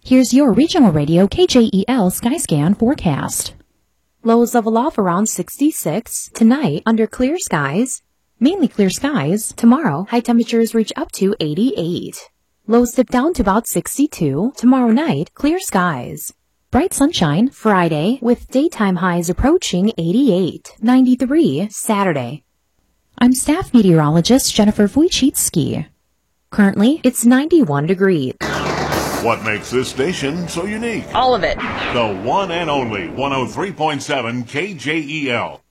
Here's your regional radio KJEL Skyscan forecast. Lows level off around 66. Tonight, under clear skies. Mainly clear skies. Tomorrow, high temperatures reach up to 88. Lows dip down to about 62. Tomorrow night, clear skies. Bright sunshine Friday with daytime highs approaching 88. 93 Saturday. I'm staff meteorologist Jennifer Wojcicki. Currently, it's 91 degrees. What makes this station so unique? All of it. The one and only 103.7 KJEL.